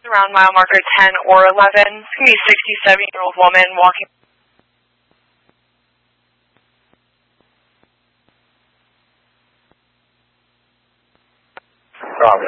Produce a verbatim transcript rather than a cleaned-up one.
around mile marker ten or eleven. It's going to be a sixty-seven-year-old woman walking. Copy.